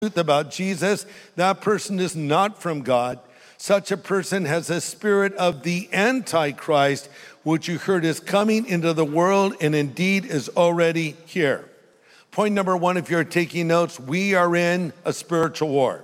truth about Jesus, that person is not from God. Such a person has a spirit of the Antichrist, which you heard is coming into the world and indeed is already here. Point number one, if you're taking notes, we are in a spiritual war.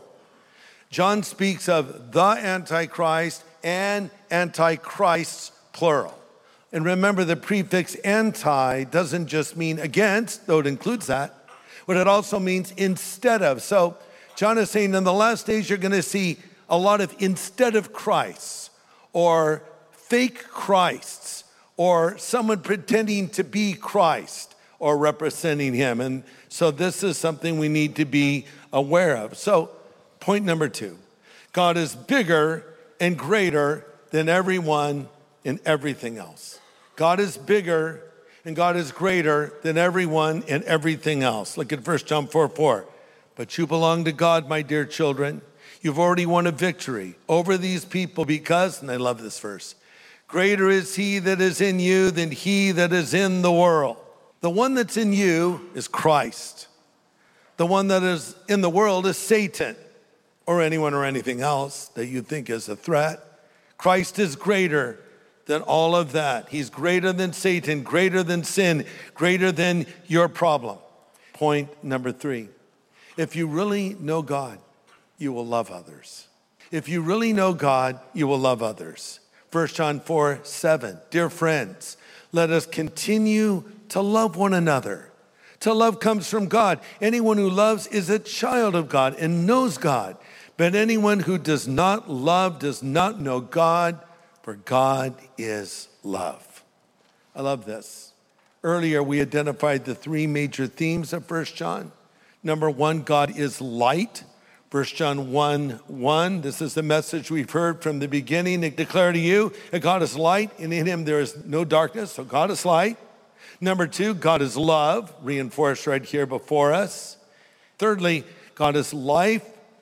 John speaks of the Antichrist and Antichrists, plural. And remember, the prefix anti doesn't just mean against, though it includes that, but it also means instead of. So John is saying in the last days, you're going to see a lot of instead of Christs or fake Christs or someone pretending to be Christ or representing him. And so this is something we need to be aware of. So point number two, God is bigger and greater than everyone and everything else. God is bigger and God is greater than everyone and everything else. Look at 1 John 4:4. But you belong to God, my dear children. You've already won a victory over these people because, and I love this verse, greater is he that is in you than he that is in the world. The one that's in you is Christ. The one that is in the world is Satan or anyone or anything else that you think is a threat. Christ is greater than all of that. He's greater than Satan, greater than sin, greater than your problem. Point number three, if you really know God, you will love others. If you really know God, you will love others. 1 John 4:7, dear friends, let us continue to love one another. To love comes from God. Anyone who loves is a child of God and knows God. But anyone who does not love does not know God, for God is love. I love this. Earlier, we identified the three major themes of 1 John. Number one, God is light. 1 John 1:1, this is the message we've heard from the beginning. I declare to you that God is light, and in him there is no darkness, so God is light. Number two, God is love, reinforced right here before us. Thirdly, God is life.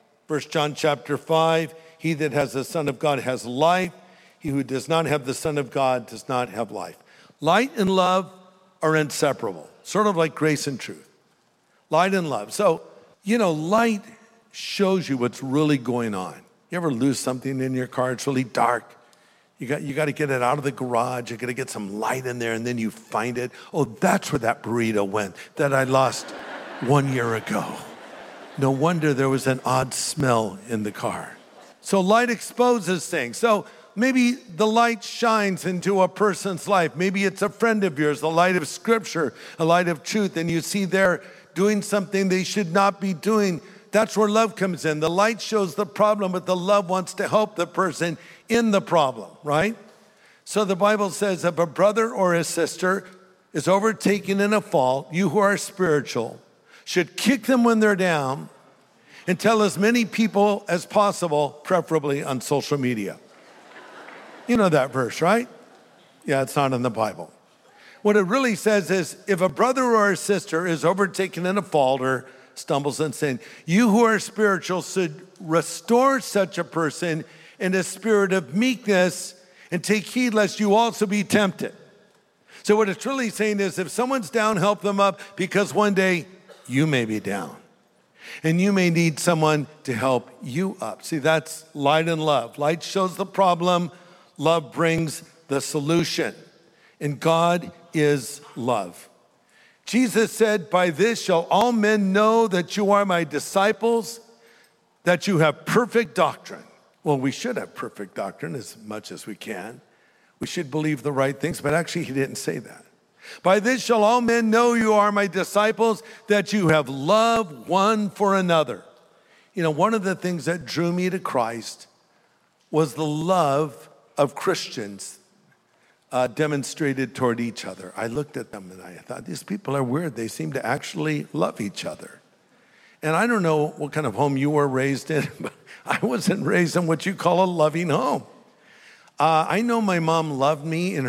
1 John chapter 5, he that has the Son of God has life. He who does not have the Son of God does not have life. Light and love are inseparable, sort of like grace and truth. Light and love. So, light shows you what's really going on. You ever lose something in your car? It's really dark. You got to get it out of the garage. You got to get some light in there, and then you find it. Oh, that's where that burrito went that I lost 1 year ago. No wonder there was an odd smell in the car. So light exposes things. So maybe the light shines into a person's life. Maybe it's a friend of yours, the light of Scripture, a light of truth, and you see they're doing something they should not be doing. That's where love comes in. The light shows the problem, but the love wants to help the person in the problem, right? So the Bible says if a brother or a sister is overtaken in a fault, you who are spiritual should kick them when they're down and tell as many people as possible, preferably on social media. You know that verse, right? Yeah, it's not in the Bible. What it really says is if a brother or a sister is overtaken in a fault or stumbles in sin, you who are spiritual should restore such a person in a spirit of meekness and take heed lest you also be tempted. So what it's really saying is if someone's down, help them up because one day you may be down and you may need someone to help you up. See, that's light and love. Light shows the problem. Love brings the solution. And God is love. Jesus said, by this shall all men know that you are my disciples, that you have perfect doctrine. Well, we should have perfect doctrine as much as we can. We should believe the right things, but actually he didn't say that. By this shall all men know you are my disciples, that you have love one for another. One of the things that drew me to Christ was the love of Christians demonstrated toward each other. I looked at them and I thought, these people are weird. They seem to actually love each other. And I don't know what kind of home you were raised in, but I wasn't raised in what you call a loving home. I know my mom loved me in